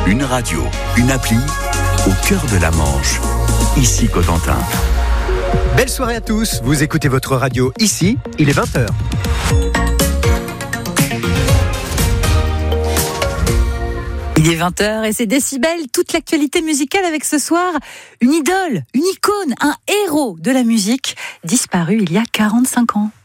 Une radio, une appli, au cœur de la Manche. Ici Cotentin. Belle soirée à tous, vous écoutez votre radio ici, il est 20h. Il est 20h et c'est Décibel, toute l'actualité musicale avec ce soir une idole, une icône, un héros de la musique, disparu il y a 45 ans.